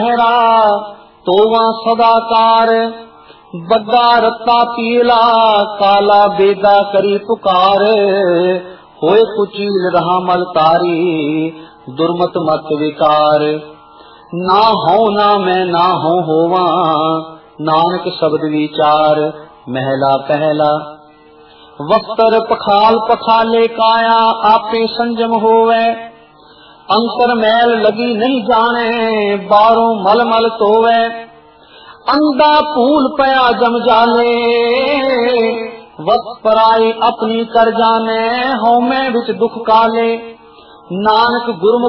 गहरा तोवा सदाकार। बग्गा रत्ता पीला काला बेदा करी पुकार। होए कुचील रहा मल तारी दुर्मत मत विकार। ना हो ना मैं ना हो होवा नानक शब्द विचार। महला पहला वस्त्र पखाल पखाले काया आपे संजम होवे। अंतर मैल लगी नहीं जाने बारों मल मल तोवे। अंधा फूल पया जम जाले वत पराई अपनी कर जाने। होमे विच दुख काले नानक गुरम